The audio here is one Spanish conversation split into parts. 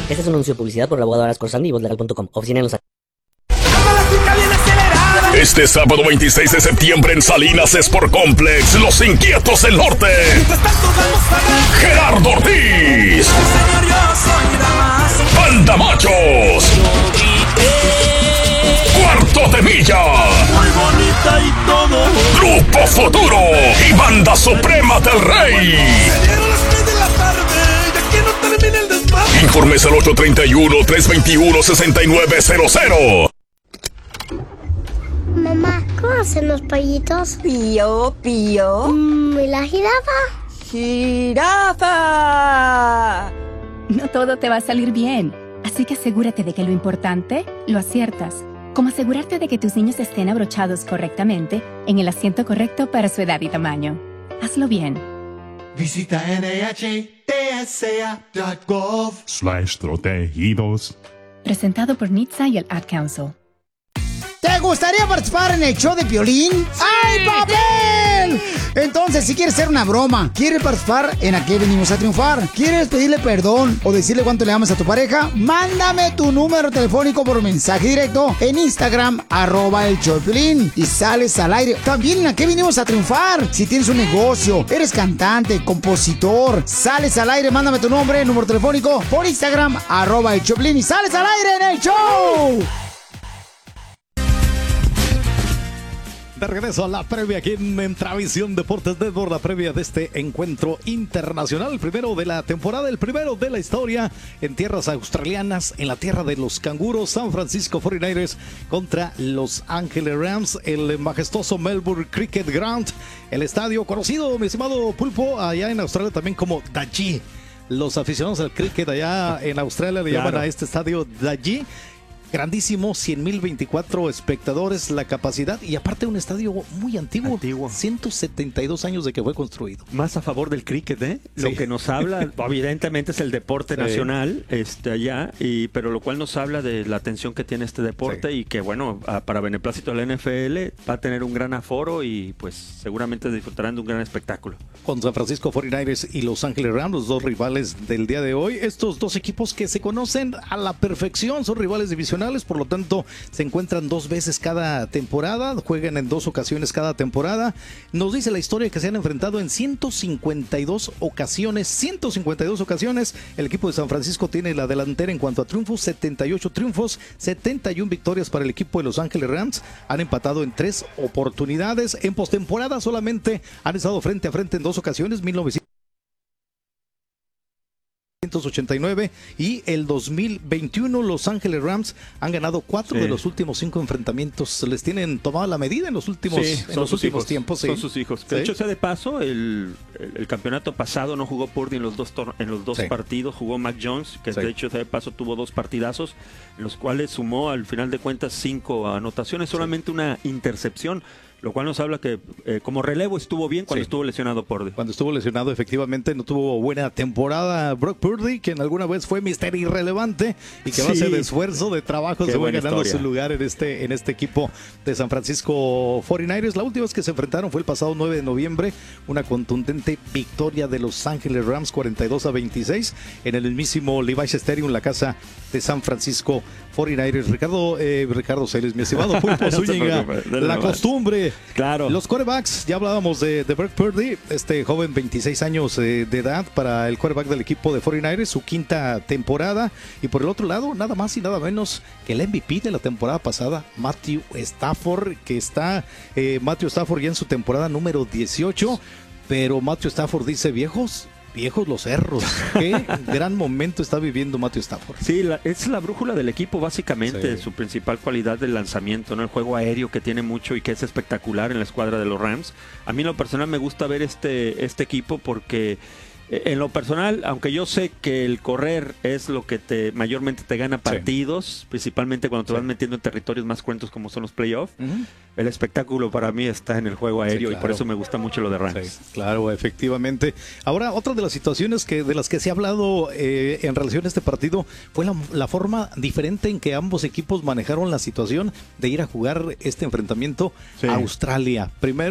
Este es un anuncio de publicidad por el abogado Aras Corsani y vozlegal.com. Oficina en Los Ángeles. Este sábado 26 de septiembre en Salinas Sport Complex, Los Inquietos del Norte. Gerardo Ortiz. Banda Machos. Cuarto de Milla. Muy bonita y todo. Grupo Futuro y Banda Suprema del Rey. Informes al 831-321-6900. Mamá, ¿cómo hacen los pollitos? Pío, pío. ¿Y la jirafa? ¡Jirafa! No todo te va a salir bien, así que asegúrate de que lo importante lo aciertas, como asegurarte de que tus niños estén abrochados correctamente en el asiento correcto para su edad y tamaño. Hazlo bien. Visita NHTSA.gov/protegidos. Presentado por NHTSA y el Ad Council. ¿Te gustaría participar en el show de Piolín? ¡Ay, papel! Entonces, si quieres hacer una broma, quieres participar en ¿A qué venimos a triunfar? ¿Quieres pedirle perdón o decirle cuánto le amas a tu pareja? Mándame tu número telefónico por mensaje directo en Instagram, @el show de Piolín, y sales al aire. También en ¿A qué venimos a triunfar? Si tienes un negocio, eres cantante, compositor, sales al aire, mándame tu nombre, número telefónico por Instagram, @el show de Piolín, y sales al aire en el show. De regreso a la previa aquí en Travisión Deportes Network, la previa de este encuentro internacional, el primero de la temporada, el primero de la historia en tierras australianas, en la tierra de los canguros. San Francisco 49ers contra Los Ángeles Rams, el majestuoso Melbourne Cricket Ground, el estadio conocido, mi estimado Pulpo, allá en Australia también como Dajee. Los aficionados al cricket allá en Australia le llaman a este estadio Dajee. Grandísimo, 100,024 espectadores la capacidad, y aparte un estadio muy antiguo. 172 años de que fue construido. Más a favor del cricket, ¿eh? Sí. Lo que nos habla, evidentemente, es el deporte nacional allá, pero lo cual nos habla de la atención que tiene este deporte y que, bueno, para beneplácito de la NFL va a tener un gran aforo y pues seguramente disfrutarán de un gran espectáculo. Con San Francisco 49ers y Los Ángeles Rams, los dos rivales del día de hoy. Estos dos equipos que se conocen a la perfección, son rivales divisionales, por lo tanto se encuentran dos veces cada temporada, juegan en dos ocasiones cada temporada. Nos dice la historia que se han enfrentado en 152 ocasiones. 152 ocasiones. El equipo de San Francisco tiene la delantera en cuanto a triunfos, 78 triunfos, 71 victorias para el equipo de Los Ángeles Rams. Han empatado en 3 oportunidades. En postemporada solamente han estado frente a frente en 2 ocasiones, 1989 y el 2021. Los Ángeles Rams han ganado 4 de los últimos 5 enfrentamientos. Les tienen tomado la medida en los últimos, tiempos. Son sus hijos. De hecho, sea de paso, el campeonato pasado no jugó Purdy en los dos partidos. Jugó Mac Jones, que de hecho, sea de paso, tuvo 2 partidazos, en los cuales sumó al final de cuentas 5 anotaciones, solamente una intercepción. Lo cual nos habla que como relevo estuvo bien cuando estuvo lesionado Purdy. Cuando estuvo lesionado, efectivamente, no tuvo buena temporada Brock Purdy, quien alguna vez fue Mister Irrelevante y que a base de esfuerzo, de trabajo, se fue ganando su lugar en este equipo de San Francisco 49ers. La última vez que se enfrentaron fue el pasado 9 de noviembre, una contundente victoria de Los Ángeles Rams, 42-26, en el mismísimo Levi's Stadium, la casa de San Francisco 49ers. Ricardo Celes, mi estimado Pulpo Zúñiga, la costumbre. Claro. Los quarterbacks, ya hablábamos de Brock Purdy, este joven, 26 años de edad para el quarterback del equipo de 49ers, su 5ª temporada. Y por el otro lado, nada más y nada menos que el MVP de la temporada pasada, Matthew Stafford, que está Matthew Stafford ya en su temporada número 18, pero Matthew Stafford dice: viejos los cerros. Qué gran momento está viviendo Matthew Stafford. Sí, es la brújula del equipo, básicamente. Su principal cualidad del lanzamiento, ¿no? El juego aéreo, que tiene mucho y que es espectacular en la escuadra de los Rams. A mí en lo personal me gusta ver este equipo porque en lo personal, aunque yo sé que el correr es lo que mayormente te gana partidos, principalmente cuando te vas metiendo en territorios más cruentos como son los playoffs, el espectáculo para mí está en el juego aéreo, y por eso me gusta mucho lo de Rams. Sí, claro, efectivamente. Ahora, otra de las situaciones de las que se ha hablado en relación a este partido fue la forma diferente en que ambos equipos manejaron la situación de ir a jugar este enfrentamiento a Australia. Primero,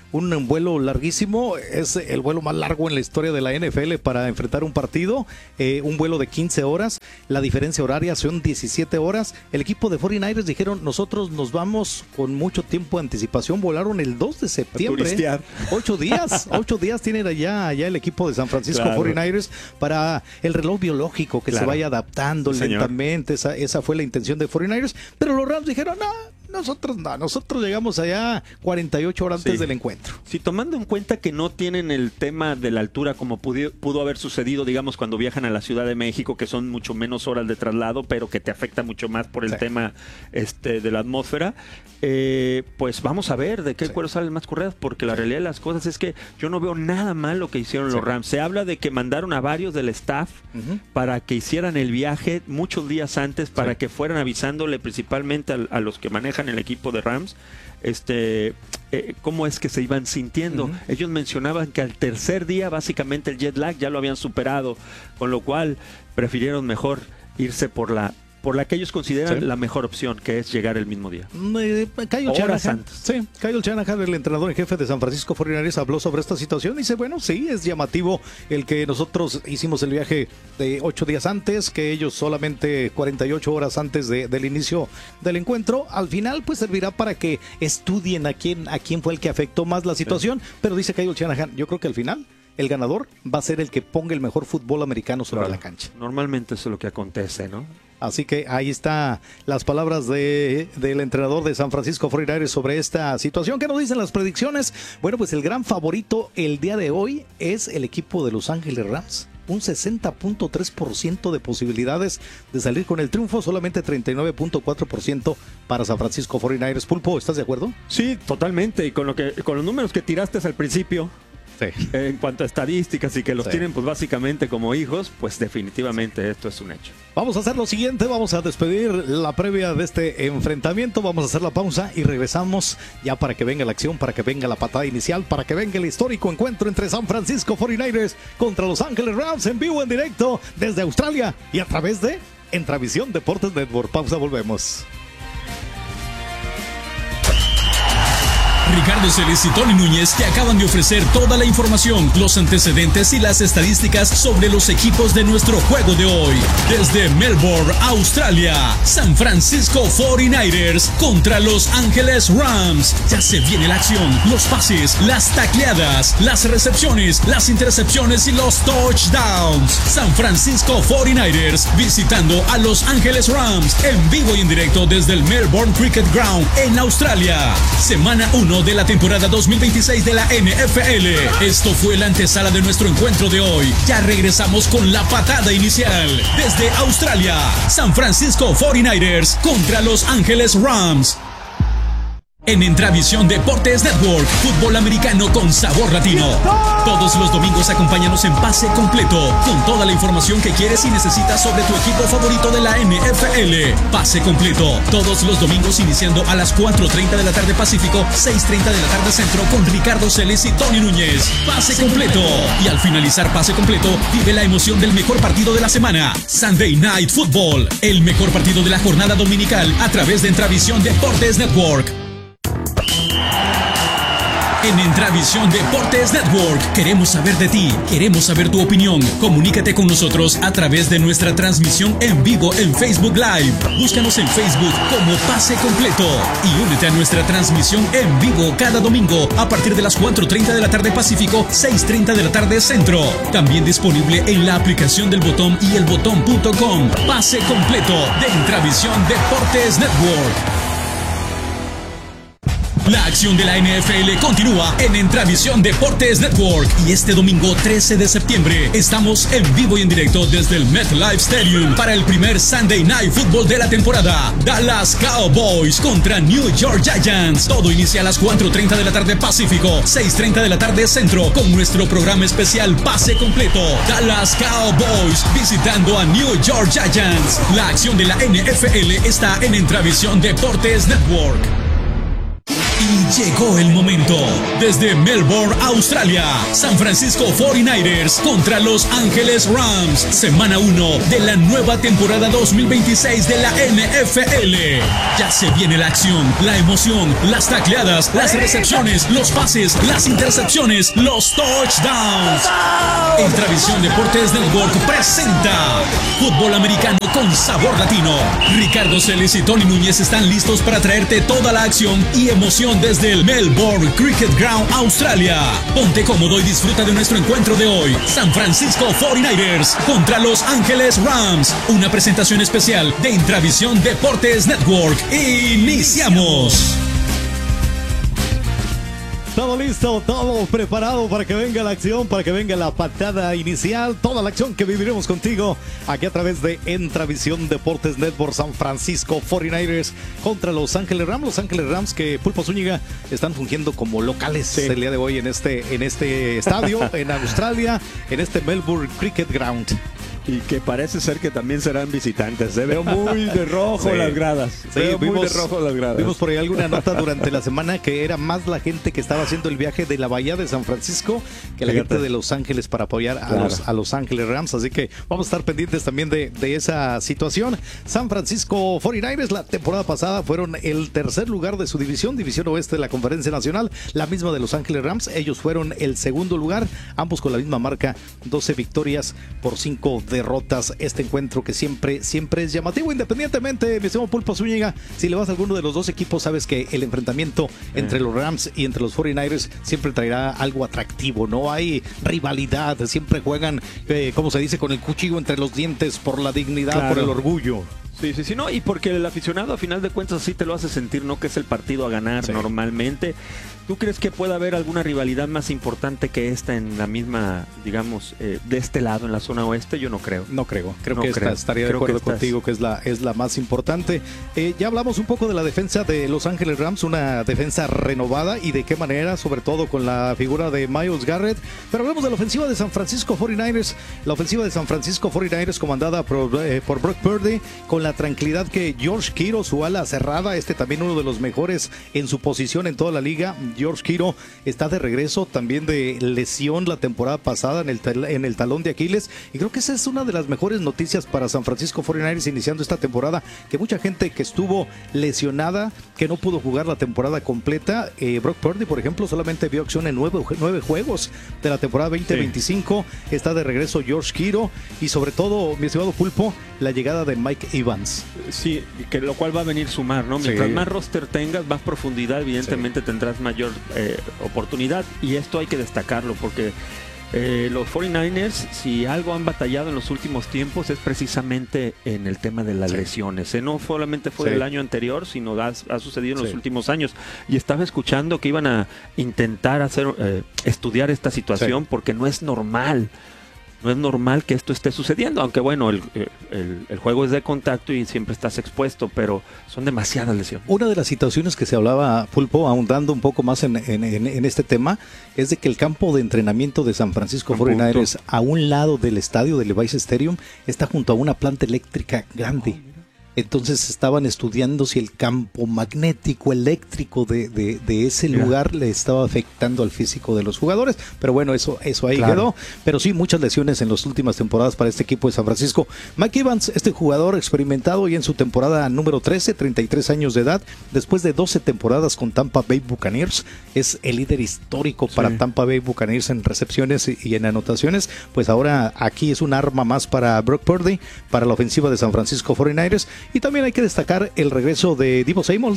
un vuelo larguísimo. Es el vuelo más largo en la historia de la NFL para enfrentar un partido. Un vuelo de 15 horas. La diferencia horaria son 17 horas. El equipo de 49ers dijeron, nosotros nos vamos con mucho tiempo de anticipación. Volaron el 2 de septiembre. 8 días tienen allá el equipo de San Francisco 49ers para el reloj biológico que se vaya adaptando lentamente. Esa fue la intención de 49ers. Pero los Rams dijeron, nosotros llegamos allá 48 horas antes del encuentro. Sí, tomando en cuenta que no tienen el tema de la altura como pudo haber sucedido, digamos, cuando viajan a la Ciudad de México, que son mucho menos horas de traslado, pero que te afecta mucho más por el tema de la atmósfera. Pues vamos a ver de qué cuero salen más correas, porque la realidad de las cosas es que yo no veo nada mal lo que hicieron los Rams. Se habla de que mandaron a varios del staff para que hicieran el viaje muchos días antes, para que fueran avisándole principalmente a los que manejan el equipo de Rams cómo es que se iban sintiendo. Ellos mencionaban que al tercer día básicamente el jet lag ya lo habían superado, con lo cual prefirieron mejor irse por la que ellos consideran la mejor opción, que es llegar el mismo día. Kyle Shanahan, el entrenador en jefe de San Francisco 49ers, habló sobre esta situación y dice, bueno, sí, es llamativo el que nosotros hicimos el viaje de 8 días antes, que ellos solamente 48 horas antes del inicio del encuentro. Al final, pues servirá para que estudien a quién fue el que afectó más la situación, pero dice Kyle Shanahan, yo creo que al final el ganador va a ser el que ponga el mejor fútbol americano sobre la cancha. Normalmente eso es lo que acontece, ¿no? Así que ahí está las palabras del entrenador de San Francisco 49ers sobre esta situación. ¿Qué nos dicen las predicciones? Bueno, pues el gran favorito el día de hoy es el equipo de Los Ángeles Rams. Un 60.3% de posibilidades de salir con el triunfo, solamente 39.4% para San Francisco 49ers. Pulpo, ¿estás de acuerdo? Sí, totalmente. Y con los números que tiraste al principio, en cuanto a estadísticas y que los tienen pues básicamente como hijos, pues definitivamente esto es un hecho. Vamos a hacer lo siguiente, vamos a despedir la previa de este enfrentamiento, vamos a hacer la pausa y regresamos ya para que venga la acción, para que venga la patada inicial, para que venga el histórico encuentro entre San Francisco 49ers contra Los Ángeles Rams en vivo, en directo desde Australia y a través de Entravisión Deportes Network. Pausa, volvemos. Ricardo Celis y Tony Núñez te acaban de ofrecer toda la información, los antecedentes y las estadísticas sobre los equipos de nuestro juego de hoy. Desde Melbourne, Australia, San Francisco 49ers contra Los Ángeles Rams. Ya se viene la acción, los pases, las tacleadas, las recepciones, las intercepciones y los touchdowns. San Francisco 49ers visitando a Los Ángeles Rams en vivo y en directo desde el Melbourne Cricket Ground en Australia. Semana 1 de la temporada 2026 de la NFL. Esto fue la antesala de nuestro encuentro de hoy. Ya regresamos con la patada inicial. Desde Australia, San Francisco 49ers contra Los Ángeles Rams. En Entravisión Deportes Network, fútbol americano con sabor latino. Todos los domingos acompáñanos en Pase Completo, con toda la información que quieres y necesitas sobre tu equipo favorito de la NFL. Pase Completo, todos los domingos iniciando a las 4:30 de la tarde Pacífico, 6:30 de la tarde Centro, con Ricardo Celis y Tony Núñez. Pase Completo. Y al finalizar Pase Completo, vive la emoción del mejor partido de la semana, Sunday Night Football, el mejor partido de la jornada dominical a través de Entravisión Deportes Network. En Entravisión Deportes Network queremos saber de ti, queremos saber tu opinión. Comunícate con nosotros a través de nuestra transmisión en vivo en Facebook Live. Búscanos en Facebook como Pase Completo y únete a nuestra transmisión en vivo cada domingo a partir de las 4:30 de la tarde Pacífico, 6:30 de la tarde Centro. También disponible en la aplicación del Botón y elbotón.com. Pase Completo de Entravisión Deportes Network. La acción de la NFL continúa en Entravisión Deportes Network y este domingo 13 de septiembre estamos en vivo y en directo desde el MetLife Stadium para el primer Sunday Night Football de la temporada. Dallas Cowboys contra New York Giants. Todo inicia a las 4:30 de la tarde Pacífico, 6:30 de la tarde Centro, con nuestro programa especial Pase Completo. Dallas Cowboys visitando a New York Giants. La acción de la NFL está en Entravisión Deportes Network. Y llegó el momento. Desde Melbourne, Australia, San Francisco 49ers contra Los Ángeles Rams. Semana 1 de la nueva temporada 2026 de la NFL. Ya se viene la acción, la emoción, las tacleadas, las recepciones, los pases, las intercepciones, los touchdowns. Entravisión Deportes Network presenta Fútbol Americano con Sabor Latino. Ricardo Celis y Tony Núñez están listos para traerte toda la acción y emoción desde el Melbourne Cricket Ground, Australia. Ponte cómodo y disfruta de nuestro encuentro de hoy. San Francisco 49ers contra Los Ángeles Rams. Una presentación especial de Intravisión Deportes Network. ¡Iniciamos! Todo listo, todo preparado para que venga la acción, para que venga la patada inicial, toda la acción que viviremos contigo aquí a través de Entravisión Deportes Network. San Francisco 49ers contra Los Ángeles Rams. Los Ángeles Rams que Pulpo Zúñiga están fungiendo como locales el día de hoy en este estadio en Australia, en este Melbourne Cricket Ground. Y que parece ser que también serán visitantes. Se veo muy de rojo las gradas. Sí, vimos por ahí alguna nota durante la semana que era más la gente que estaba haciendo el viaje de la Bahía de San Francisco que la gente de Los Ángeles para apoyar a los Ángeles Rams. Así que vamos a estar pendientes también de esa situación. San Francisco 49ers la temporada pasada fueron el tercer lugar de su división oeste de la Conferencia Nacional, la misma de Los Ángeles Rams. Ellos fueron el segundo lugar, ambos con la misma marca, 12 victorias por 5 derrotas. Este encuentro que siempre es llamativo, independientemente, mi estimado Pulpo Zúñiga, si le vas a alguno de los dos equipos, sabes que el enfrentamiento entre los Rams y entre los 49ers siempre traerá algo atractivo, no hay rivalidad, siempre juegan, como se dice, con el cuchillo entre los dientes por la dignidad, por el orgullo. Sí, no, y porque el aficionado a final de cuentas así te lo hace sentir, ¿no? Que es el partido a ganar normalmente. ¿Tú crees que pueda haber alguna rivalidad más importante que esta en la misma, digamos, de este lado, en la zona oeste? Yo no creo. Creo que estaría de acuerdo contigo que es la más importante. Ya hablamos un poco de la defensa de Los Ángeles Rams, una defensa renovada y de qué manera, sobre todo con la figura de Myles Garrett. Pero hablamos de la ofensiva de San Francisco 49ers. La ofensiva de San Francisco 49ers comandada por Brock Purdy, con la tranquilidad que George Kittle, su ala cerrada, también uno de los mejores en su posición en toda la liga. George Kittle está de regreso también de lesión la temporada pasada en el talón de Aquiles, y creo que esa es una de las mejores noticias para San Francisco 49ers iniciando esta temporada, que mucha gente que estuvo lesionada, que no pudo jugar la temporada completa, Brock Purdy por ejemplo solamente vio acción en 9 juegos de la temporada 2025, está de regreso George Kittle y sobre todo, mi estimado Pulpo, la llegada de Mike Evans. Sí, que lo cual va a venir sumar, ¿no? Mientras más roster tengas, más profundidad, evidentemente tendrás mayor oportunidad, y esto hay que destacarlo porque los 49ers, si algo han batallado en los últimos tiempos, es precisamente en el tema de las lesiones. No solamente fue el año anterior, sino ha sucedido en los últimos años. Y estaba escuchando que iban a intentar estudiar esta situación porque no es normal. No es normal que esto esté sucediendo, aunque bueno, el juego es de contacto y siempre estás expuesto, pero son demasiadas lesiones. Una de las situaciones que se hablaba, Pulpo, ahondando un poco más en este tema, es de que el campo de entrenamiento de San Francisco 49ers, a un lado del estadio del Levi's Stadium, está junto a una planta eléctrica grande. Entonces estaban estudiando si el campo magnético eléctrico de ese lugar le estaba afectando al físico de los jugadores, pero bueno, eso ahí quedó. Pero sí, muchas lesiones en las últimas temporadas para este equipo de San Francisco. Mike Evans, este jugador experimentado y en su temporada número 13, 33 años de edad, después de 12 temporadas con Tampa Bay Buccaneers, es el líder histórico para Tampa Bay Buccaneers en recepciones y en anotaciones. Pues ahora aquí es un arma más para Brock Purdy, para la ofensiva de San Francisco 49ers. Y también hay que destacar el regreso de Deebo Samuel,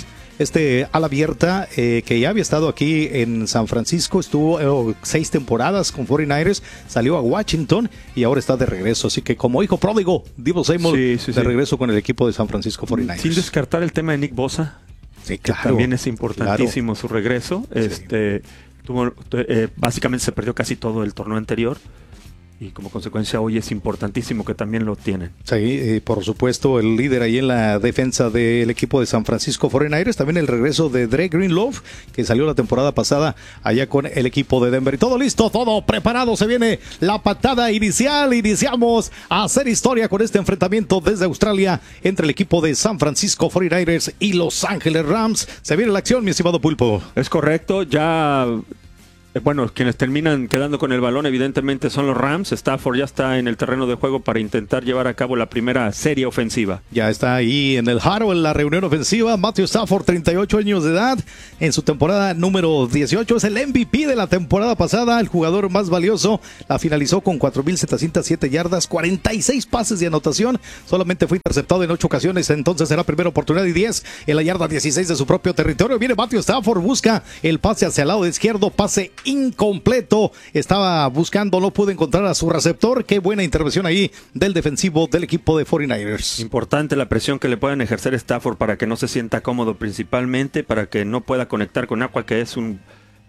ala abierta que ya había estado aquí en San Francisco, estuvo 6 temporadas con 49ers, salió a Washington y ahora está de regreso. Así que como hijo pródigo, Deebo Samuel de regreso con el equipo de San Francisco 49ers. Sin descartar el tema de Nick Bosa, que también es importantísimo su regreso. Básicamente se perdió casi todo el torneo anterior. y como consecuencia hoy es importantísimo que también lo tienen. Sí, por supuesto, el líder ahí en la defensa del equipo de San Francisco 49ers, también el regreso de Dre Greenlove, que salió la temporada pasada allá con el equipo de Denver. Y todo listo, todo preparado, se viene la patada inicial, iniciamos a hacer historia con este enfrentamiento desde Australia entre el equipo de San Francisco 49ers y Los Ángeles Rams. Se viene la acción, mi estimado Pulpo. Es correcto, ya... Bueno, quienes terminan quedando con el balón evidentemente son los Rams. Stafford ya está en el terreno de juego para intentar llevar a cabo la primera serie ofensiva. Ya está ahí en el Huddle, en la reunión ofensiva. Matthew Stafford, 38 años de edad, en su temporada número 18. Es el MVP de la temporada pasada, el jugador más valioso. La finalizó con 4,707 yardas, 46 pases de anotación. Solamente fue interceptado en 8 ocasiones, entonces será primera oportunidad y 10 en la yarda 16 de su propio territorio. Viene Matthew Stafford, busca el pase hacia el lado izquierdo, pase incompleto, estaba buscando, no pudo encontrar a su receptor. Qué buena intervención ahí del defensivo del equipo de 49ers. Importante la presión que le puedan ejercer Stafford para que no se sienta cómodo, principalmente para que no pueda conectar con Aqua, que es un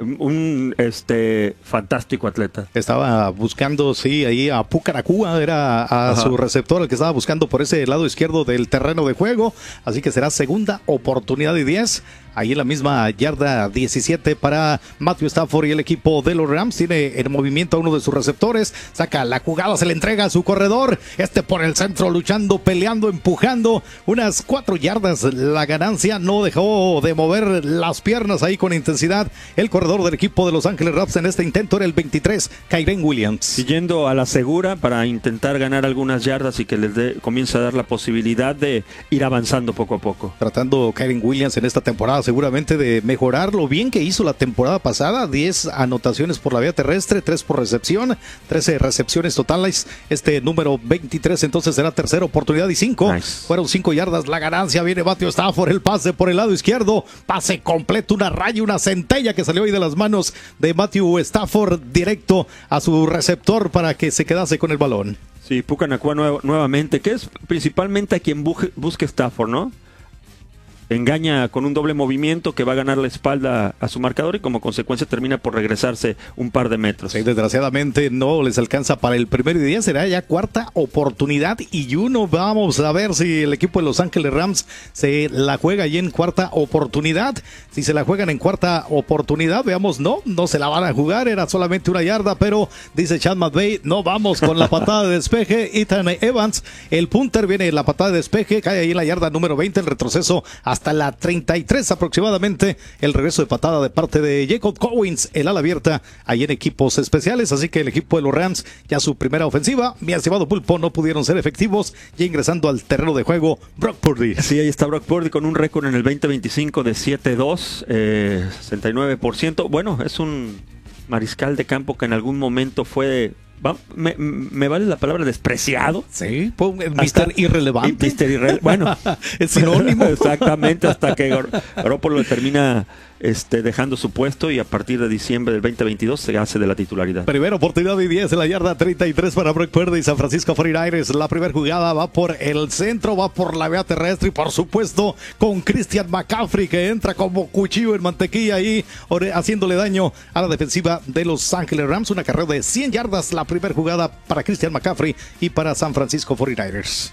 fantástico atleta. Estaba buscando, sí, ahí a Pucaracúa, era a su receptor el que estaba buscando por ese lado izquierdo del terreno de juego, así que será segunda oportunidad y 10. Ahí en la misma yarda 17 para Matthew Stafford y el equipo de los Rams. Tiene en movimiento a uno de sus receptores. Saca la jugada, se le entrega a su corredor. Por el centro, luchando, peleando, empujando. Unas 4 yardas la ganancia. No dejó de mover las piernas ahí con intensidad. El corredor del equipo de Los Ángeles Rams en este intento era el 23, Kyren Williams. Y yendo a la segura para intentar ganar algunas yardas y que les comience a dar la posibilidad de ir avanzando poco a poco. Tratando Kyren Williams en esta temporada seguramente de mejorar lo bien que hizo la temporada pasada. 10 anotaciones por la vía terrestre, 3 por recepción, 13 recepciones totales. Número 23 entonces será tercera oportunidad y 5. Nice. Fueron 5 yardas la ganancia. Viene Matthew Stafford, el pase por el lado izquierdo, pase completo, una raya, una centella que salió ahí de las manos de Matthew Stafford directo a su receptor para que se quedase con el balón. Sí, Pucanacua nuevamente, que es principalmente a quien busque Stafford, ¿no? Engaña con un doble movimiento que va a ganar la espalda a su marcador y como consecuencia termina por regresarse un par de metros. Sí, desgraciadamente no les alcanza para el primero y 10, será ya cuarta oportunidad y 1. Vamos a ver si el equipo de Los Ángeles Rams se la juega ahí en cuarta oportunidad. Si se la juegan en cuarta oportunidad, veamos, no se la van a jugar, era solamente 1 yarda, pero dice Chad McVay, no vamos con la patada de despeje. Ethan Evans, el punter, viene la patada de despeje, cae ahí en la yarda número 20, el retroceso hasta la 33 aproximadamente, el regreso de patada de parte de Jacob Cowens, el ala abierta ahí en equipos especiales, así que el equipo de los Rams ya su primera ofensiva, mi estimado Pulpo, no pudieron ser efectivos, ya ingresando al terreno de juego Brock Purdy. Sí, ahí está Brock Purdy con un récord en el 2025 de 7-2, 69%, bueno, es un mariscal de campo que en algún momento fue... Me vale la palabra despreciado. Sí, Mr. Irrelevante. Bueno, es sinónimo. Exactamente, hasta que Garoppolo le termina dejando su puesto y a partir de diciembre del 2022 se hace de la titularidad. Primera oportunidad de 10 en la yarda 33 para Brock Purdy y San Francisco 49ers. La primera jugada va por el centro, va por la vía terrestre y por supuesto con Christian McCaffrey que entra como cuchillo en mantequilla ahí haciéndole daño a la defensiva de Los Ángeles Rams. Una carrera de 100 yardas, la primera jugada para Christian McCaffrey y para San Francisco 49ers.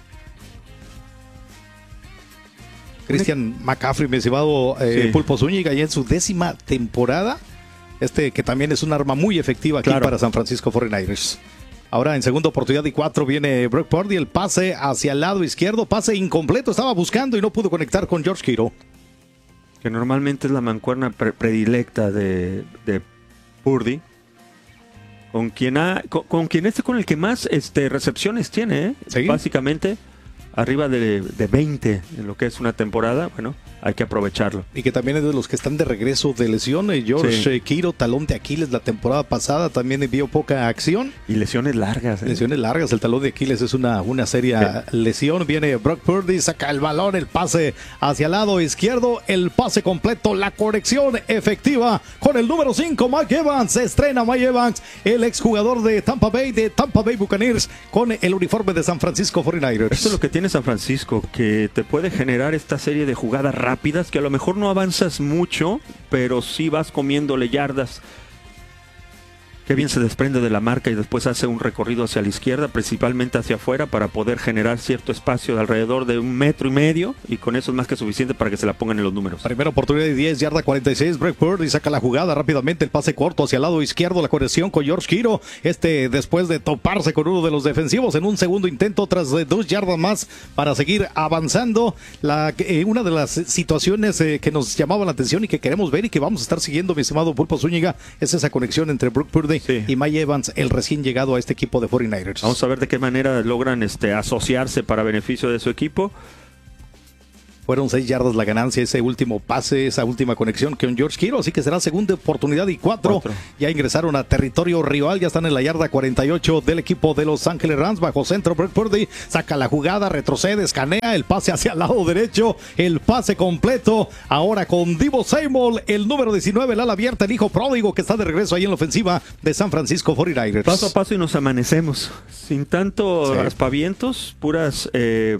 Christian McCaffrey, mi estimado Pulpo Zúñiga, ya en su 10ª temporada, que también es un arma muy efectiva aquí para San Francisco 49ers. Ahora en segunda oportunidad y 4 viene Brock Purdy, el pase hacia el lado izquierdo, pase incompleto, estaba buscando y no pudo conectar con George Kittle. Que normalmente es la mancuerna predilecta de Purdy. Con quien con el que más recepciones tiene, ¿Sí? Básicamente arriba de 20 en lo que es una temporada, bueno, hay que aprovecharlo. Y que también es de los que están de regreso de lesión. George Kittle, talón de Aquiles la temporada pasada, también vio poca acción. Y lesiones largas. Lesiones largas, el talón de Aquiles es una seria lesión. Viene Brock Purdy, saca el balón, el pase hacia el lado izquierdo, el pase completo, la conexión efectiva con el número 5, Mike Evans. Se estrena Mike Evans, el exjugador de Tampa Bay Buccaneers, con el uniforme de San Francisco 49ers. Esto es lo que tiene San Francisco, que te puede generar esta serie de jugadas rápidas que a lo mejor no avanzas mucho, pero sí vas comiéndole yardas Qué bien se desprende de la marca y después hace un recorrido hacia la izquierda, principalmente hacia afuera, para poder generar cierto espacio de alrededor de 1,5 metros, y con eso es más que suficiente para que se la pongan en los números. Primera oportunidad de 10, yarda 46, Brock Purdy saca la jugada rápidamente, el pase corto hacia el lado izquierdo, la conexión con George Kittle, después de toparse con uno de los defensivos en un segundo intento, tras 2 yardas más para seguir avanzando. Una de las situaciones que nos llamaba la atención y que queremos ver y que vamos a estar siguiendo, mi estimado Pulpo Zúñiga, es esa conexión entre Brock Purdy y Mike Evans, el recién llegado a este equipo de 49ers. Vamos a ver de qué manera logran asociarse para beneficio de su equipo. Fueron 6 yardas la ganancia, ese último pase, esa última conexión con George Kittle, así que será segunda oportunidad y 4. Ya ingresaron a territorio rival, ya están en la yarda 48 del equipo de Los Ángeles Rams, bajo centro. Brock Purdy saca la jugada, retrocede, escanea, el pase hacia el lado derecho, el pase completo, ahora con Deebo Samuel, el número 19, el ala abierta, el hijo pródigo que está de regreso ahí en la ofensiva de San Francisco 49ers. Paso a paso y nos amanecemos, sin tanto aspavientos, puras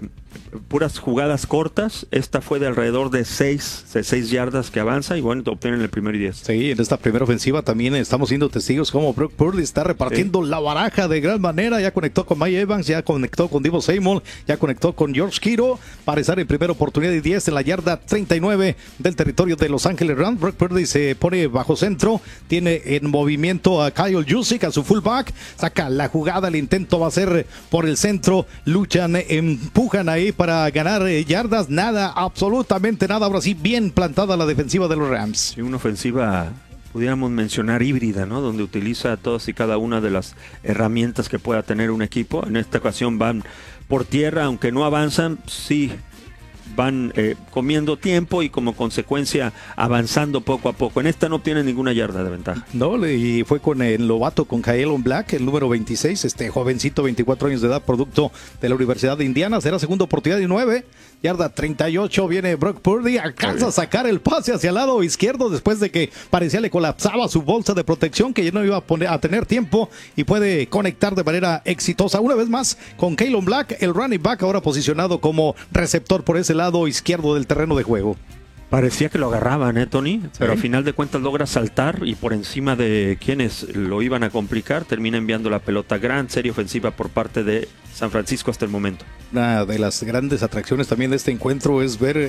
jugadas cortas. Esta fue de alrededor de 6 yardas que avanza y bueno, obtienen el primero y 10. Sí, en esta primera ofensiva también estamos siendo testigos como Brock Purdy está repartiendo la baraja de gran manera. Ya conectó con Mike Evans, ya conectó con Deebo Samuel, ya conectó con George Kittle para estar en primera oportunidad y 10 en la yarda 39 del territorio de Los Ángeles Rams. Brock Purdy se pone bajo centro, tiene en movimiento a Kyle Juszczyk, a su fullback, saca la jugada, el intento va a ser por el centro, luchan, empujan ahí para ganar yardas, nada, absolutamente nada. Ahora sí, bien plantada la defensiva de los Rams. Sí, una ofensiva, pudiéramos mencionar híbrida, ¿no? Donde utiliza todas y cada una de las herramientas que pueda tener un equipo. En esta ocasión van por tierra, aunque no avanzan, sí van comiendo tiempo y como consecuencia avanzando poco a poco. En esta no obtienen ninguna yarda de ventaja. No, y fue con el novato, con Kylon Black, el número 26, jovencito, 24 años de edad, producto de la Universidad de Indiana. Será segunda oportunidad y 9. Yarda 38, viene Brock Purdy, alcanza a sacar el pase hacia el lado izquierdo después de que parecía le colapsaba su bolsa de protección, que ya no iba a tener tiempo, y puede conectar de manera exitosa una vez más con Kylon Black, el running back, ahora posicionado como receptor por ese lado izquierdo del terreno de juego. Parecía que lo agarraban, Tony, pero al final de cuentas logra saltar y por encima de quienes lo iban a complicar, termina enviando la pelota. Gran serie ofensiva por parte de San Francisco hasta el momento. Una de las grandes atracciones también de este encuentro es ver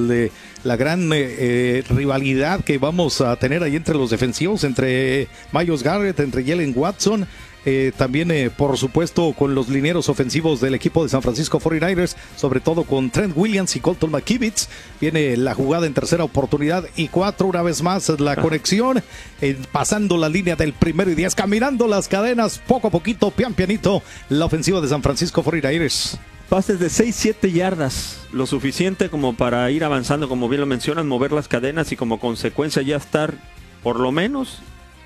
la gran rivalidad que vamos a tener ahí entre los defensivos, entre Myles Garrett, entre Jalen Watson. También por supuesto con los linieros ofensivos del equipo de San Francisco 49ers, sobre todo con Trent Williams y Colton McKivitz. Viene la jugada en tercera oportunidad y 4, una vez más la conexión, pasando la línea del primero y 10, caminando las cadenas poco a poquito, pianito, la ofensiva de San Francisco 49ers. Pases de 6-7 yardas, lo suficiente como para ir avanzando, como bien lo mencionan, mover las cadenas y como consecuencia ya estar por lo menos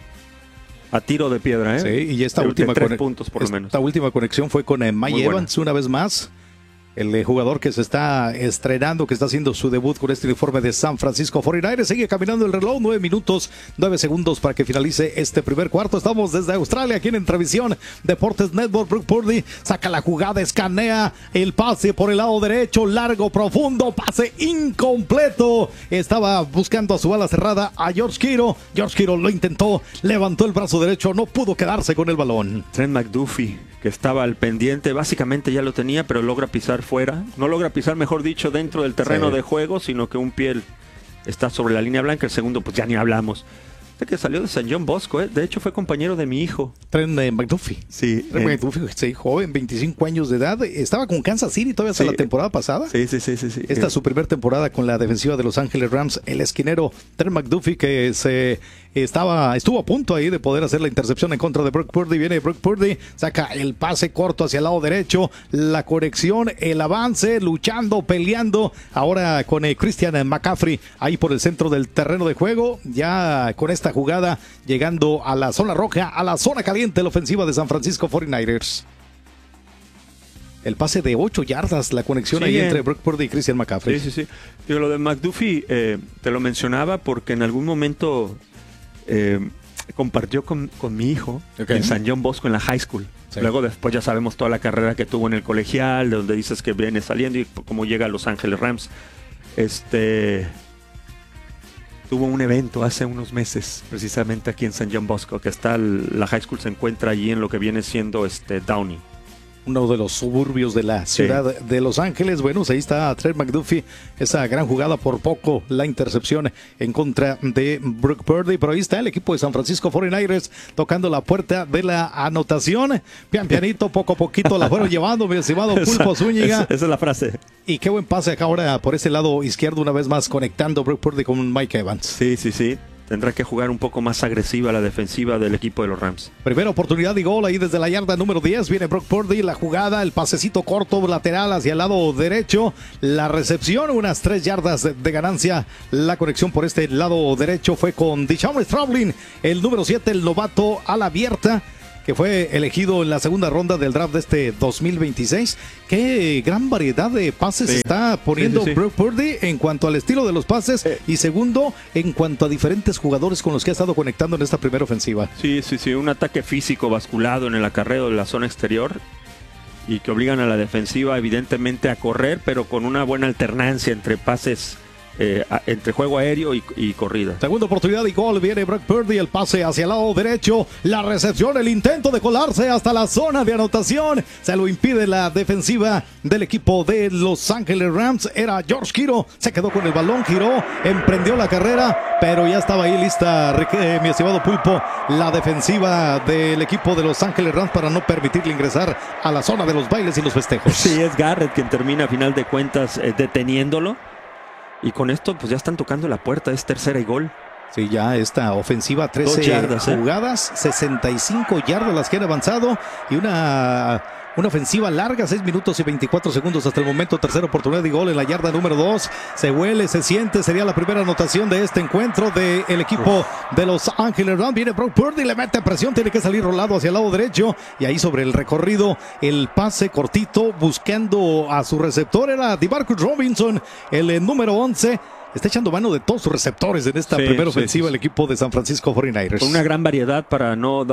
a tiro de piedra, Sí, y esta última 3 puntos por lo menos. Esta última conexión fue con Mike Evans una vez más. El jugador que se está estrenando, que está haciendo su debut con este uniforme de San Francisco 49ers. Sigue caminando el reloj, 9 minutos, 9 segundos para que finalice este primer cuarto. Estamos desde Australia, aquí en Entrevisión Deportes Network. Brock Purdy saca la jugada, escanea el pase por el lado derecho, largo, profundo, pase incompleto. Estaba buscando a su ala cerrada a George Kittle. George Kittle lo intentó, levantó el brazo derecho, no pudo quedarse con el balón. Trent McDuffie, que estaba al pendiente, básicamente ya lo tenía, pero logra pisar fuera. No logra pisar, mejor dicho, dentro del terreno de juego, sino que un pie está sobre la línea blanca. El segundo, pues ya ni hablamos. Que salió de San John Bosco, de hecho fue compañero de mi hijo. Trent McDuffie. Sí. Trent McDuffie, joven, 25 años de edad. Estaba con Kansas City todavía hasta la temporada pasada. Sí. Esta es su primera temporada con la defensiva de Los Ángeles Rams. El esquinero Trent McDuffie, que estuvo a punto ahí de poder hacer la intercepción en contra de Brock Purdy. Viene Brock Purdy, saca el pase corto hacia el lado derecho, la conexión, el avance, luchando, peleando. Ahora con Christian McCaffrey ahí por el centro del terreno de juego. Ya con esta jugada llegando a la zona roja, a la zona caliente, la ofensiva de San Francisco 49ers. El pase de 8 yardas, la conexión ahí entre Brock Purdy y Christian McCaffrey. Sí. Digo, lo de McDuffie te lo mencionaba porque en algún momento compartió con mi hijo en San John Bosco en la high school. Sí. Luego después ya sabemos toda la carrera que tuvo en el colegial, de donde dices que viene saliendo y cómo llega a Los Ángeles Rams. tuvo un evento hace unos meses, precisamente aquí en San John Bosco, que la high school se encuentra allí en lo que viene siendo Downey. Uno de los suburbios de la ciudad de Los Ángeles. Bueno, ahí está Trey McDuffie, esa gran jugada, por poco la intercepción en contra de Brock Purdy, pero ahí está el equipo de San Francisco 49ers tocando la puerta de la anotación, pianito, poco a poquito la fueron llevando, mi estimado Pulpo Zúñiga. Esa es la frase. Y qué buen pase acá ahora por ese lado izquierdo, una vez más conectando Brock Purdy con Mike Evans. Sí. Tendrá que jugar un poco más agresiva la defensiva del equipo de los Rams. Primera oportunidad y gol ahí desde la yarda número 10. Viene Brock Purdy, la jugada, el pasecito corto lateral hacia el lado derecho. La recepción, unas 3 yardas de ganancia. La conexión por este lado derecho fue con DeShaun Straublin, el número 7, el novato a la abierta, que fue elegido en la segunda ronda del draft de este 2026. Qué gran variedad de pases está poniendo Brock Purdy en cuanto al estilo de los pases y segundo, en cuanto a diferentes jugadores con los que ha estado conectando en esta primera ofensiva. Sí, un ataque físico basculado en el acarreo de la zona exterior y que obligan a la defensiva evidentemente a correr, pero con una buena alternancia entre pases, entre juego aéreo y corrida. Segunda oportunidad y gol, viene Brock Purdy, el pase hacia el lado derecho, la recepción, el intento de colarse hasta la zona de anotación, se lo impide la defensiva del equipo de Los Ángeles Rams. Era George Kittle, se quedó con el balón, giró, emprendió la carrera, pero ya estaba ahí lista, mi estimado Pulpo, la defensiva del equipo de Los Ángeles Rams para no permitirle ingresar a la zona de los bailes y los festejos. Sí, es Garrett quien termina a final de cuentas deteniéndolo. Y con esto pues ya están tocando la puerta, es tercera y gol. Sí, ya esta ofensiva, 13 yardas, jugadas, 65 yardas las que han avanzado y una ofensiva larga, 6 minutos y 24 segundos hasta el momento. Tercera oportunidad y gol en la yarda número 2. Se huele, se siente, sería la primera anotación de este encuentro del equipo de Los Ángeles Rams. Viene Brock Purdy, le mete presión, tiene que salir rolado hacia el lado derecho y ahí sobre el recorrido, el pase cortito buscando a su receptor, era DeMarcus Robinson, el número 11. Está echando mano de todos sus receptores en esta primera ofensiva el equipo de San Francisco 49ers. Con una gran variedad para no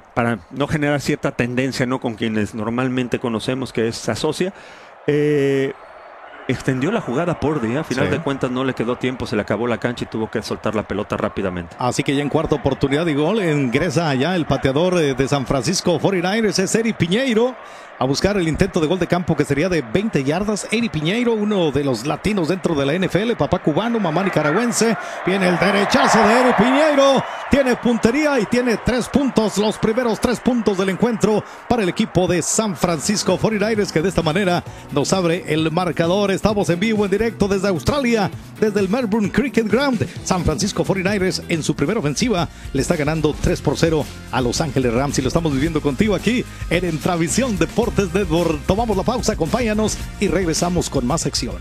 generar cierta tendencia, ¿no?, con quienes normalmente conocemos que se asocia. Extendió la jugada Purdy, a final de cuentas no le quedó tiempo, se le acabó la cancha y tuvo que soltar la pelota rápidamente. Así que ya en cuarta oportunidad y gol ingresa allá el pateador de San Francisco 49ers, es Eric Piñeiro, a buscar el intento de gol de campo que sería de 20 yardas. Eric Piñeiro, uno de los latinos dentro de la NFL, papá cubano, mamá nicaragüense. Viene el derechazo de Eric Piñeiro, tiene puntería y tiene 3 puntos, los primeros 3 puntos del encuentro para el equipo de San Francisco 49ers, que de esta manera nos abre el marcador. Estamos en vivo, en directo desde Australia, desde el Melbourne Cricket Ground. San Francisco 49ers en su primera ofensiva le está ganando 3-0 a Los Ángeles Rams y lo estamos viviendo contigo aquí en Entravisión Deportes Network. Tomamos la pausa, acompáñanos y regresamos con más sección.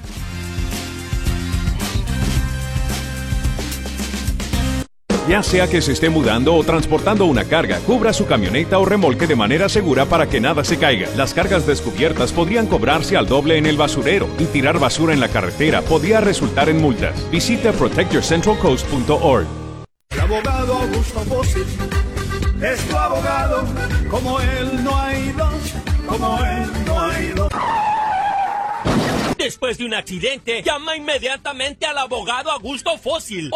Ya sea que se esté mudando o transportando una carga, cubra su camioneta o remolque de manera segura para que nada se caiga. Las cargas descubiertas podrían cobrarse al doble en el basurero y tirar basura en la carretera podría resultar en multas. Visite protectyourcentralcoast.org. El abogado Augusto Bosi es tu abogado, como él no hay dos, como él no hay dos. Después de un accidente, llama inmediatamente al abogado Augusto Fósil.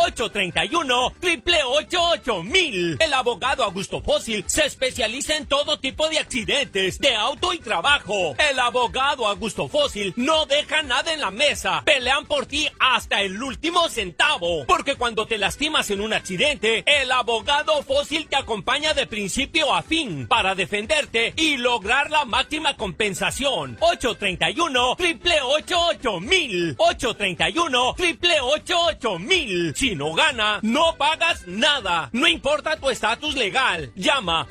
831-888-8000. El abogado Augusto Fósil se especializa en todo tipo de accidentes, de auto y trabajo. El abogado Augusto Fósil no deja nada en la mesa. Pelean por ti hasta el último centavo. Porque cuando te lastimas en un accidente, el abogado Fósil te acompaña de principio a fin para defenderte y lograr la máxima compensación. 831-888-8000. 831-888-8000. Si no gana, no pagas nada. No importa tu estatus legal. Llama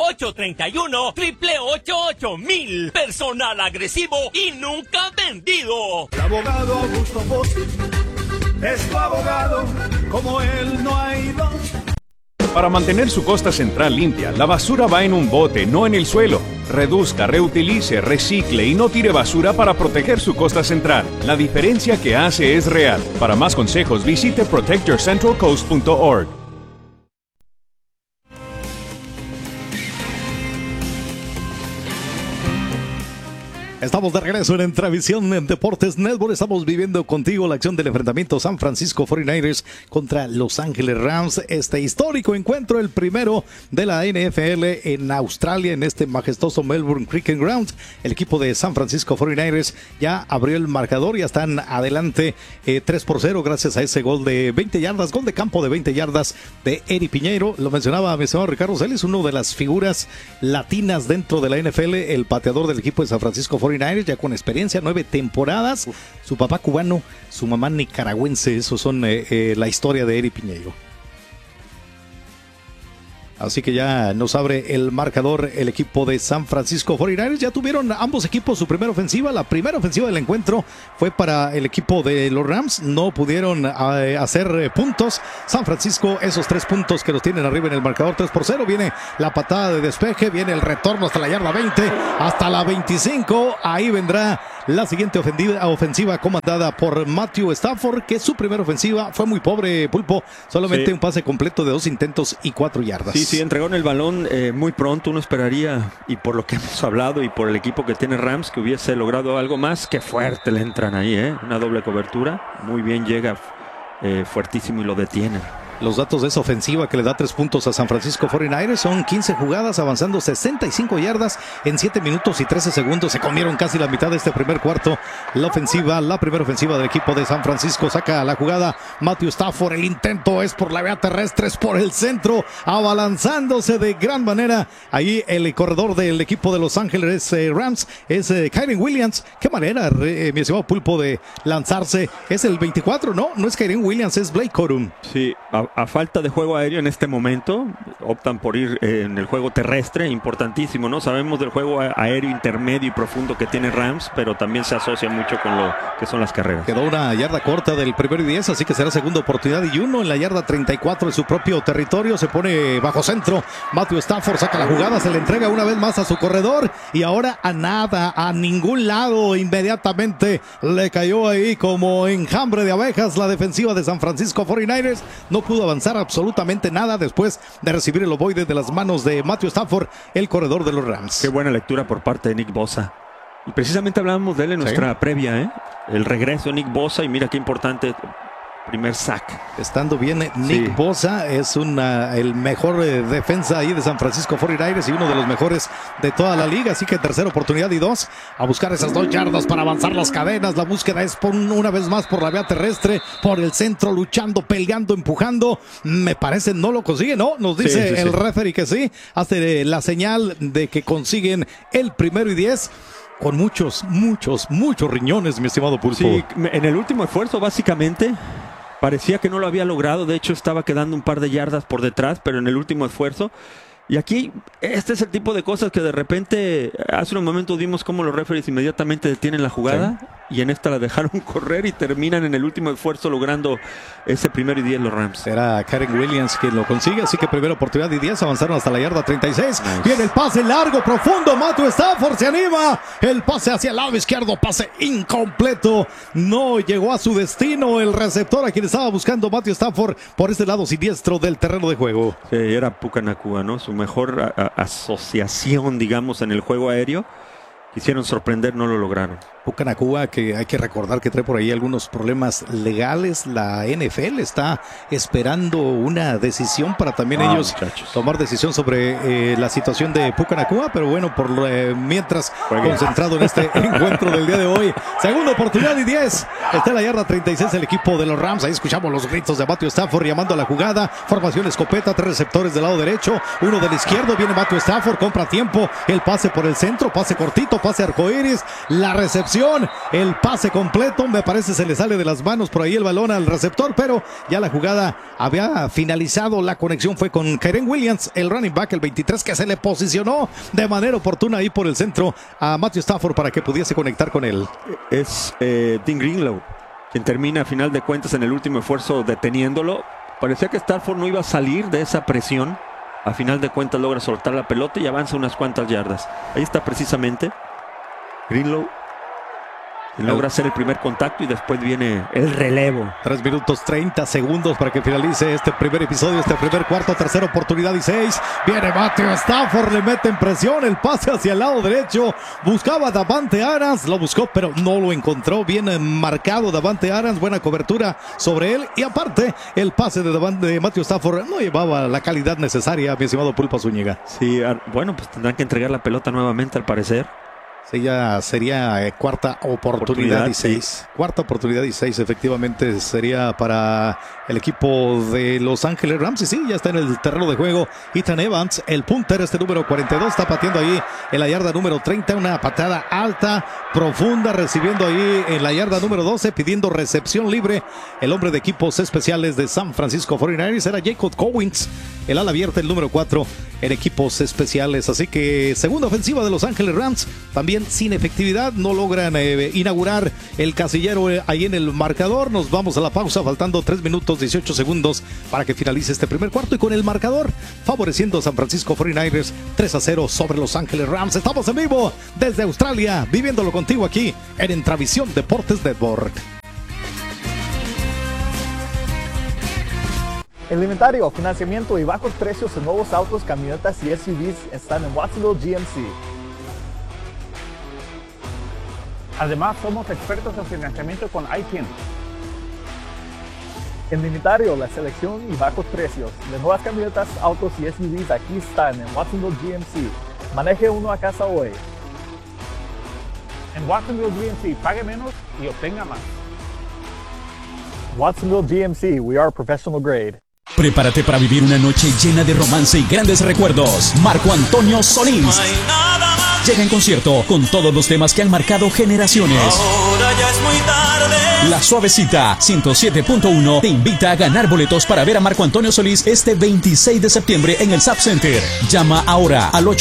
831-888-8000. Personal agresivo y nunca vendido. El abogado Augusto Bosi es tu abogado, como él no hay dos. Para mantener su costa central limpia, la basura va en un bote, no en el suelo. Reduzca, reutilice, recicle y no tire basura para proteger su costa central. La diferencia que hace es real. Para más consejos, visite protectyourcentralcoast.org. Estamos de regreso en Entravisión en Deportes Network. Estamos viviendo contigo la acción del enfrentamiento San Francisco 49ers contra Los Ángeles Rams. Este histórico encuentro, el primero de la NFL en Australia, en este majestuoso Melbourne Cricket Ground. El equipo de San Francisco 49ers ya abrió el marcador, ya están adelante 3-0 gracias a ese gol de 20 yardas, gol de campo de 20 yardas de Eddie Piñeiro. Lo mencionaba mi señor Ricardo Celis, uno de las figuras latinas dentro de la NFL, el pateador del equipo de San Francisco 49ers, ya con experiencia, 9 temporadas. Su papá cubano, su mamá nicaragüense. Esos son la historia de Eddie Piñeiro. Así que ya nos abre el marcador el equipo de San Francisco 49ers. Ya tuvieron ambos equipos su primera ofensiva. La primera ofensiva del encuentro fue para el equipo de los Rams. No pudieron hacer puntos. San Francisco, esos 3 puntos que los tienen arriba en el marcador, 3-0. Viene la patada de despeje, viene el retorno hasta la yarda 20, hasta la 25. Ahí vendrá la siguiente ofensiva comandada por Matthew Stafford, que su primera ofensiva fue muy pobre, Pulpo. Solamente un pase completo de 2 intentos y 4 yardas. Sí, entregaron el balón muy pronto. Uno esperaría, y por lo que hemos hablado y por el equipo que tiene Rams, que hubiese logrado algo más. Que fuerte le entran ahí, una doble cobertura. Muy bien, llega fuertísimo y lo detienen. Los datos de esa ofensiva que le da 3 puntos a San Francisco 49ers son 15 jugadas, avanzando 65 yardas en 7 minutos y 13 segundos. Se comieron casi la mitad de este primer cuarto. La primera ofensiva del equipo de San Francisco saca la jugada Matthew Stafford. El intento es por la vía terrestre, es por el centro, abalanzándose de gran manera. Ahí el corredor del equipo de Los Ángeles Rams es Kyren Williams. Qué manera, mi estimado Pulpo, de lanzarse. Es el 24, ¿no? No es Kyren Williams, es Blake Corum. Sí, a falta de juego aéreo en este momento, optan por ir en el juego terrestre, importantísimo, ¿no? Sabemos del juego aéreo intermedio y profundo que tiene Rams, pero también se asocia mucho con lo que son las carreras. Quedó una yarda corta del 1 y 10, así que será segunda oportunidad y 1 en la yarda 34 de su propio territorio. Se pone bajo centro, Matthew Stafford saca la jugada, se le entrega una vez más a su corredor y ahora a nada, a ningún lado. Inmediatamente le cayó ahí como enjambre de abejas la defensiva de San Francisco 49ers. No pudo avanzar absolutamente nada después de recibir el ovoide de las manos de Matthew Stafford, el corredor de los Rams. Qué buena lectura por parte de Nick Bosa. Y precisamente hablábamos de él en nuestra previa, el regreso de Nick Bosa, y mira qué importante primer sack. Estando bien Nick Bosa, es el mejor defensa ahí de San Francisco 49ers y uno de los mejores de toda la liga. Así que tercera oportunidad y 2, a buscar esas 2 yardas para avanzar las cadenas. La búsqueda es una vez más por la vía terrestre, por el centro, luchando, peleando, empujando. Me parece no lo consigue, ¿no? Nos dice el referee que sí. Hace la señal de que consiguen el 1 y 10. Con muchos riñones, mi estimado Pulpo. Sí, en el último esfuerzo, básicamente, parecía que no lo había logrado. De hecho, estaba quedando un par de yardas por detrás, pero en el último esfuerzo. Y aquí, este es el tipo de cosas que de repente, hace un momento vimos cómo los referees inmediatamente detienen la jugada. Y en esta la dejaron correr y terminan en el último esfuerzo logrando ese 1 y 10 los Rams. Era Kyren Williams quien lo consigue, así que primera oportunidad y 10, avanzaron hasta la yarda 36. Viene el pase largo, profundo, Matthew Stafford se anima. El pase hacia el lado izquierdo, pase incompleto. No llegó a su destino el receptor a quien estaba buscando Matthew Stafford por este lado siniestro del terreno de juego. Sí, era Puka Nacua, ¿no? Su mejor asociación, digamos, en el juego aéreo. Quisieron sorprender, no lo lograron. Puka Nacua, que hay que recordar que trae por ahí algunos problemas legales. La NFL está esperando una decisión para también ellos tomar decisión sobre la situación de Puka Nacua, pero bueno, por mientras concentrado en este encuentro del día de hoy. Segunda oportunidad y 10. Está en la yarda 36 el equipo de los Rams. Ahí escuchamos los gritos de Matthew Stafford llamando a la jugada. Formación escopeta, 3 receptores del lado derecho, 1 del izquierdo. Viene Matthew Stafford, compra tiempo. El pase por el centro, pase cortito, pase arcoíris. La recepción, el pase completo, me parece se le sale de las manos por ahí el balón al receptor, pero ya la jugada había finalizado. La conexión fue con Kyren Williams, el running back, el 23, que se le posicionó de manera oportuna ahí por el centro a Matthew Stafford para que pudiese conectar con él. Es Dean Greenlaw quien termina a final de cuentas en el último esfuerzo deteniéndolo. Parecía que Stafford no iba a salir de esa presión. A final de cuentas logra soltar la pelota y avanza unas cuantas yardas. Ahí está precisamente Greenlaw. logra hacer el primer contacto y después viene el relevo. 3 minutos 30 segundos para que finalice este primer episodio, este primer cuarto, tercera oportunidad y 6. Viene Matthew Stafford, le mete en presión, el pase hacia el lado derecho. Buscaba a Davante Adams, lo buscó pero no lo encontró. Bien marcado Davante Adams, buena cobertura sobre él. Y aparte, el pase de Matthew Stafford no llevaba la calidad necesaria, mi estimado Pulpo Zúñiga. Sí, bueno, pues tendrán que entregar la pelota nuevamente al parecer. Sí, ya sería cuarta oportunidad y 6. Sí. Cuarta oportunidad y 6, efectivamente, sería para el equipo de Los Ángeles Rams. Y sí, ya está en el terreno de juego Ethan Evans, el punter, número 42, está pateando ahí en la yarda número 30, una patada alta, profunda, recibiendo ahí en la yarda número 12, pidiendo recepción libre. El hombre de equipos especiales de San Francisco 49ers era Jacob Cowens, el ala abierta, el número 4 en equipos especiales. Así que segunda ofensiva de Los Ángeles Rams, también sin efectividad, no logran inaugurar el casillero ahí en el marcador. Nos vamos a la pausa, faltando 3 minutos 18 segundos para que finalice este primer cuarto, y con el marcador favoreciendo a San Francisco 49ers 3-0 sobre Los Ángeles Rams. Estamos en vivo desde Australia, viviéndolo contigo aquí en Entravisión Deportes Network. El inventario, financiamiento y bajos precios en nuevos autos, camionetas y SUVs están en Watsonville GMC. Además, somos expertos en financiamiento con ITIN. El inventario, la selección y bajos precios de nuevas camionetas, autos y SUVs aquí están en Watsonville GMC. Maneje uno a casa hoy. En Watsonville GMC, pague menos y obtenga más. Watsonville GMC, we are professional grade. Prepárate para vivir una noche llena de romance y grandes recuerdos. Marco Antonio Solís llega en concierto con todos los temas que han marcado generaciones. Ahora ya es muy tarde. La Suavecita 107.1 te invita a ganar boletos para ver a Marco Antonio Solís este 26 de septiembre en el Zap Center. Llama ahora al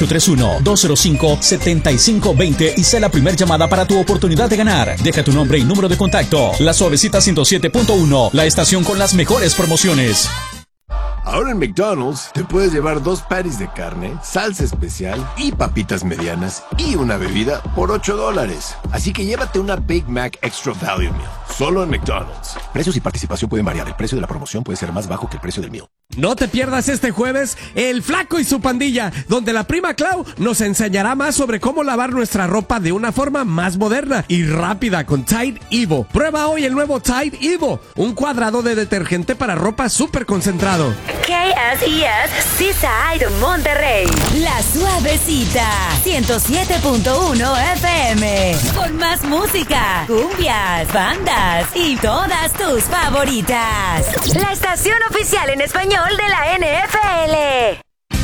831-205-7520 y sé la primera llamada para tu oportunidad de ganar. Deja tu nombre y número de contacto. La Suavecita 107.1, la estación con las mejores promociones. Ahora en McDonald's te puedes llevar 2 patties de carne, salsa especial y papitas medianas y una bebida por $8. Así que llévate una Big Mac Extra Value Meal, solo en McDonald's. Precios y participación pueden variar. El precio de la promoción puede ser más bajo que el precio del meal. No te pierdas este jueves El Flaco y su Pandilla, donde la prima Clau nos enseñará más sobre cómo lavar nuestra ropa de una forma más moderna y rápida con Tide Evo. Prueba hoy el nuevo Tide Evo, un cuadrado de detergente para ropa súper concentrado. KSES Seaside Monterrey. La Suavecita 107.1 FM. Con más música, cumbias, bandas y todas tus favoritas. La estación oficial en español de la NFL.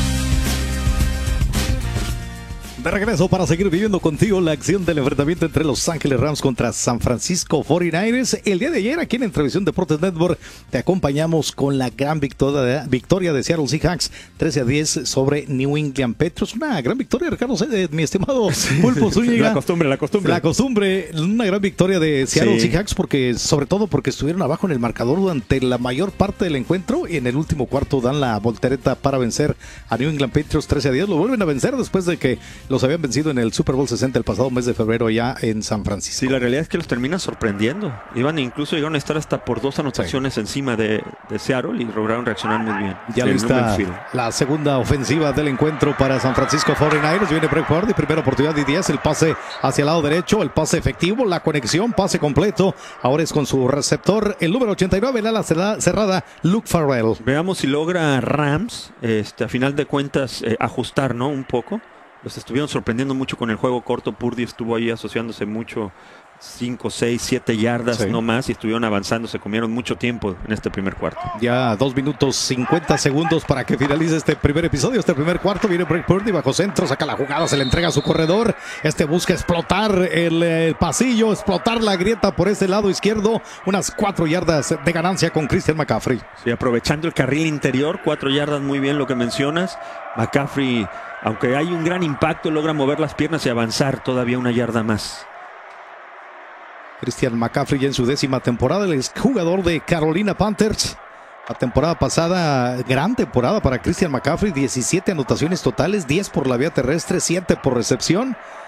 De regreso para seguir viviendo contigo la acción del enfrentamiento entre Los Ángeles Rams contra San Francisco 49ers. El día de ayer aquí en Entravisión Deportes Network te acompañamos con la gran victoria de Seattle Seahawks 13-10 sobre New England Patriots. Una gran victoria, Ricardo, mi estimado Pulpo Zúñiga. La costumbre. Una gran victoria de Seattle Seahawks, sobre todo porque estuvieron abajo en el marcador durante la mayor parte del encuentro, y en el último cuarto dan la voltereta para vencer a New England Patriots 13-10. Lo vuelven a vencer después de que los habían vencido en el Super Bowl 60 el pasado mes de febrero allá en San Francisco. Sí, la realidad es que los terminan sorprendiendo. Incluso llegaron a estar hasta por 2 anotaciones encima de Seattle y lograron reaccionar muy bien. Ya lista la segunda ofensiva del encuentro para San Francisco 49ers. Viene Brett Purdy, primera oportunidad de 10, el pase hacia el lado derecho, el pase efectivo, la conexión, pase completo. Ahora es con su receptor, el número 89, en la cerrada, Luke Farrell. Veamos si logra Rams, a final de cuentas, ajustar, ¿no? Un poco. Los estuvieron sorprendiendo mucho con el juego corto. Purdy estuvo ahí asociándose mucho, 5, 6, 7 yardas, no más, y estuvieron avanzando. Se comieron mucho tiempo en este primer cuarto. Ya 2 minutos 50 segundos para que finalice este primer episodio, este primer cuarto. Viene Brett Purdy bajo centro, saca la jugada, se le entrega a su corredor. Busca explotar el pasillo, explotar la grieta por ese lado izquierdo. Unas 4 yardas de ganancia con Christian McCaffrey. Sí, aprovechando el carril interior, 4 yardas, muy bien lo que mencionas. McCaffrey, aunque hay un gran impacto, logra mover las piernas y avanzar todavía 1 yarda más. Christian McCaffrey ya en su 10ª temporada, el exjugador de Carolina Panthers. La temporada pasada, gran temporada para Christian McCaffrey, 17 anotaciones totales, 10 por la vía terrestre, 7 por recepción.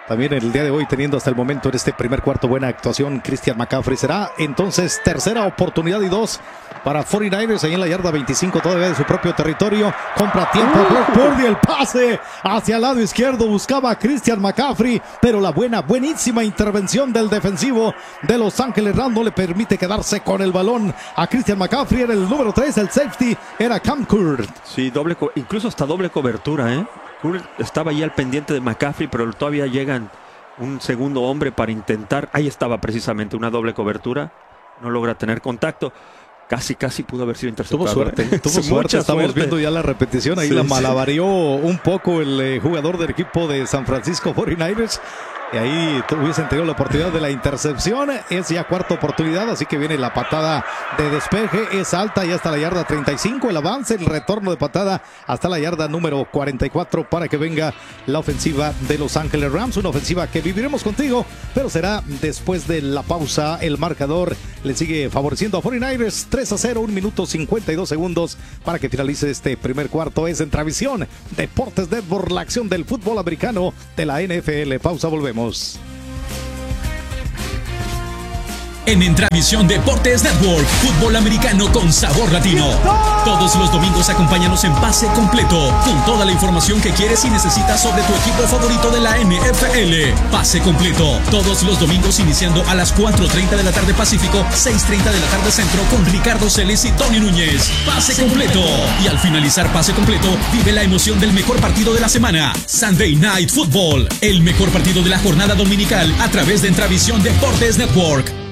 También el día de hoy teniendo hasta el momento en este primer cuarto buena actuación Christian McCaffrey. Será entonces tercera oportunidad y 2 para 49ers ahí en la yarda 25 todavía de su propio territorio. Compra tiempo Brock Purdy, el pase hacia el lado izquierdo, buscaba a Christian McCaffrey, pero la buenísima intervención del defensivo de Los Ángeles Rams no le permite quedarse con el balón a Christian McCaffrey. Era el número 3, el safety era Cam Kurt. Sí, incluso hasta doble cobertura, Kurt estaba ahí al pendiente de McCaffrey, pero todavía llegan un segundo hombre para intentar. Ahí estaba precisamente una doble cobertura. No logra tener contacto. Casi pudo haber sido interceptado. Tuvo suerte. Estamos viendo ya la repetición. Ahí la malabareó un poco el jugador del equipo de San Francisco 49ers. Y ahí hubiesen tenido la oportunidad de la intercepción. Es ya cuarta oportunidad, así que viene la patada de despeje. Es alta y hasta la yarda 35. El avance, el retorno de patada hasta la yarda número 44 para que venga la ofensiva de Los Ángeles Rams. Una ofensiva que viviremos contigo, pero será después de la pausa. El marcador le sigue favoreciendo a 49ers 3-0, 1 minuto 52 segundos para que finalice este primer cuarto. Es en Travisión Deportes Network, la acción del fútbol americano de la NFL. Pausa, volvemos. En Entravisión Deportes Network, fútbol americano con sabor latino. Todos los domingos acompáñanos en Pase Completo, con toda la información que quieres y necesitas sobre tu equipo favorito de la NFL. Pase Completo, todos los domingos iniciando a las 4:30 de la tarde Pacífico, 6:30 de la tarde Centro, con Ricardo Celis y Tony Núñez. Pase Completo. Y al finalizar Pase Completo, vive la emoción del mejor partido de la semana, Sunday Night Football, el mejor partido de la jornada dominical a través de Entravisión Deportes Network.